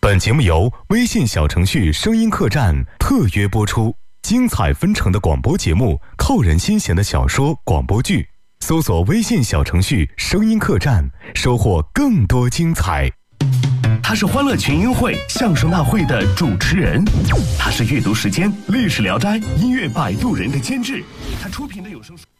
本节目由微信小程序声音客栈特约播出，精彩纷呈的广播节目，扣人心弦的小说、广播剧，搜索微信小程序声音客栈，收获更多精彩。 他是欢乐群英会相声大会的主持人，他是阅读时间历史聊斋音乐摆渡人的监制，他出品的有声书